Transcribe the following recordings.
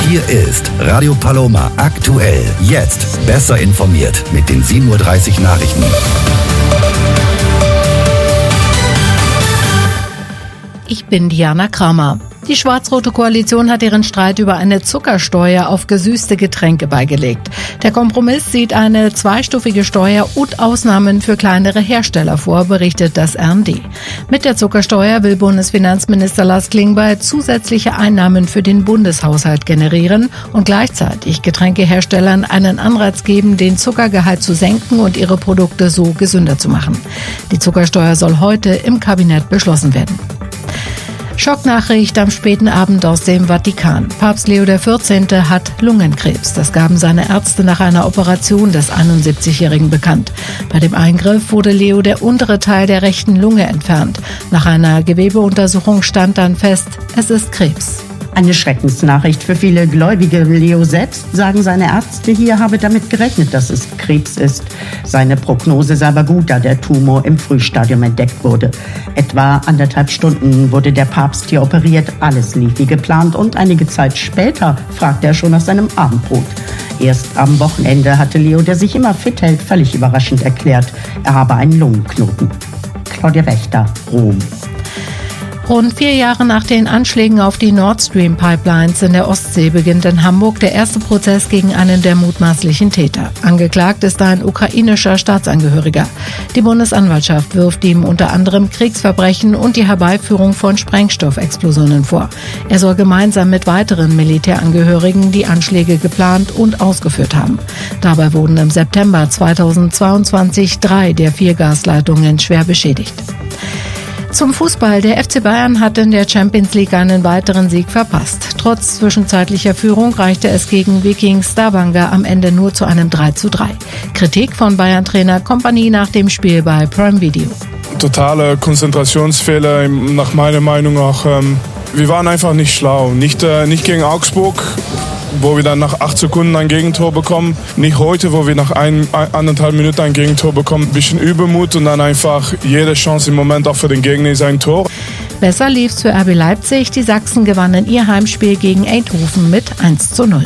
Hier ist Radio Paloma aktuell. Jetzt besser informiert mit den 7:30 Uhr Nachrichten. Ich bin Diana Kramer. Die schwarz-rote Koalition hat ihren Streit über eine Zuckersteuer auf gesüßte Getränke beigelegt. Der Kompromiss sieht eine zweistufige Steuer und Ausnahmen für kleinere Hersteller vor, berichtet das RND. Mit der Zuckersteuer will Bundesfinanzminister Lars Klingbeil zusätzliche Einnahmen für den Bundeshaushalt generieren und gleichzeitig Getränkeherstellern einen Anreiz geben, den Zuckergehalt zu senken und ihre Produkte so gesünder zu machen. Die Zuckersteuer soll heute im Kabinett beschlossen werden. Schocknachricht am späten Abend aus dem Vatikan. Papst Leo XIV. Hat Lungenkrebs. Das gaben seine Ärzte nach einer Operation des 71-Jährigen bekannt. Bei dem Eingriff wurde Leo der untere Teil der rechten Lunge entfernt. Nach einer Gewebeuntersuchung stand dann fest, es ist Krebs. Eine Schreckensnachricht für viele Gläubige. Leo selbst, sagen seine Ärzte hier, habe damit gerechnet, dass es Krebs ist. Seine Prognose sei aber gut, da der Tumor im Frühstadium entdeckt wurde. Etwa 1,5 Stunden wurde der Papst hier operiert. Alles lief wie geplant und einige Zeit später fragte er schon nach seinem Abendbrot. Erst am Wochenende hatte Leo, der sich immer fit hält, völlig überraschend erklärt, er habe einen Lungenknoten. Claudia Wächter, Rom. Rund 4 Jahre nach den Anschlägen auf die Nord Stream Pipelines in der Ostsee beginnt in Hamburg der erste Prozess gegen einen der mutmaßlichen Täter. Angeklagt ist ein ukrainischer Staatsangehöriger. Die Bundesanwaltschaft wirft ihm unter anderem Kriegsverbrechen und die Herbeiführung von Sprengstoffexplosionen vor. Er soll gemeinsam mit weiteren Militärangehörigen die Anschläge geplant und ausgeführt haben. Dabei wurden im September 2022 3 der 4 Gasleitungen schwer beschädigt. Zum Fußball. Der FC Bayern hat in der Champions League einen weiteren Sieg verpasst. Trotz zwischenzeitlicher Führung reichte es gegen Viking Stavanger am Ende nur zu einem 3:3. Kritik von Bayern-Trainer Kompany nach dem Spiel bei Prime Video. Totale Konzentrationsfehler, nach meiner Meinung auch. Wir waren einfach nicht schlau. Nicht gegen Augsburg, wo wir dann nach 8 Sekunden ein Gegentor bekommen. Nicht heute, wo wir nach 1,5 Minuten ein Gegentor bekommen. Ein bisschen Übermut und dann einfach jede Chance im Moment auch für den Gegner ist ein Tor. Besser lief's für RB Leipzig. Die Sachsen gewannen ihr Heimspiel gegen Eindhoven mit 1:0.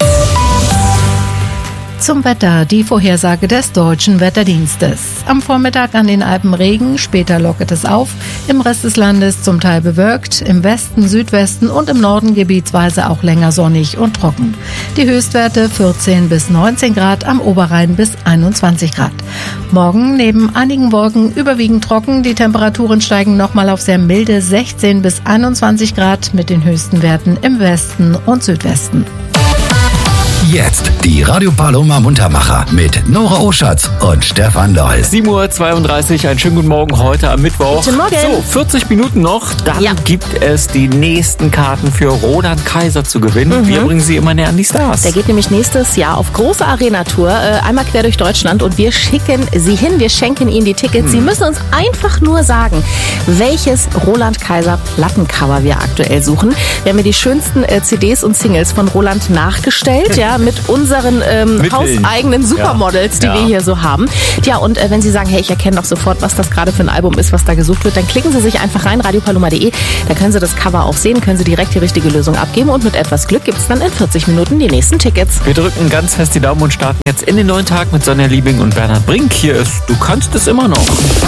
Zum Wetter, die Vorhersage des Deutschen Wetterdienstes. Am Vormittag an den Alpen Regen, später lockert es auf. Im Rest des Landes zum Teil bewölkt, im Westen, Südwesten und im Norden gebietsweise auch länger sonnig und trocken. Die Höchstwerte 14 bis 19 Grad, am Oberrhein bis 21 Grad. Morgen neben einigen Wolken überwiegend trocken. Die Temperaturen steigen nochmal auf sehr milde 16 bis 21 Grad mit den höchsten Werten im Westen und Südwesten. Jetzt die Radio Paloma Muntermacher mit Nora Oschatz und Stefan Loll. 7:32 Uhr, einen schönen guten Morgen heute am Mittwoch. Guten Morgen. So, 40 Minuten noch, dann gibt es die nächsten Karten für Roland Kaiser zu gewinnen. Wir bringen sie immer näher an die Stars. Der geht nämlich nächstes Jahr auf große Arena-Tour, einmal quer durch Deutschland und wir schicken sie hin, wir schenken Ihnen die Tickets. Sie müssen uns einfach nur sagen, welches Roland Kaiser Plattencover wir aktuell suchen. Wir haben ja die schönsten CDs und Singles von Roland nachgestellt, ja, mit unseren hauseigenen Supermodels, die wir hier so haben. Ja, und wenn Sie sagen, hey, ich erkenne doch sofort, was das gerade für ein Album ist, was da gesucht wird, dann klicken Sie sich einfach rein, radiopaloma.de. Da können Sie das Cover auch sehen, können Sie direkt die richtige Lösung abgeben und mit etwas Glück gibt es dann in 40 Minuten die nächsten Tickets. Wir drücken ganz fest die Daumen und starten jetzt in den neuen Tag mit Sonja Liebing und Bernhard Brink. Hier ist Du kannst es immer noch.